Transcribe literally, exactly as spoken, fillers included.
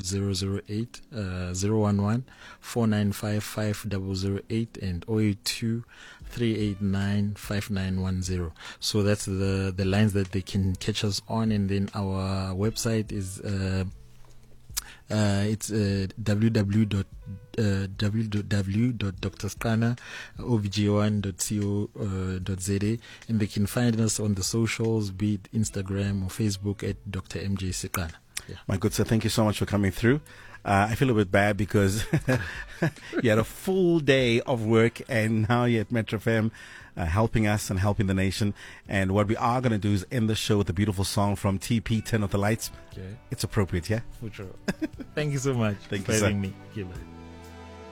zero zero eight, uh, zero one one, four nine five five zero zero eight and zero eight two, three eight nine, five nine one zero. So that's the, the lines that they can catch us on. And then our website is uh, uh, it's uh, w w w dot w w w dot d r sqana o b g one dot co dot z a, and they can find us on the socials, be it Instagram or Facebook at Doctor M J Sqana. Yeah. My good sir, thank you so much for coming through. Uh, I feel a bit bad because you had a full day of work and now you're at Metro F M uh, helping us and helping the nation. And what we are going to do is end the show with a beautiful song from T P, Turn Off the Lights. Okay. It's appropriate, yeah? For sure. Thank you so much Thank for you, sir. having me. Goodbye.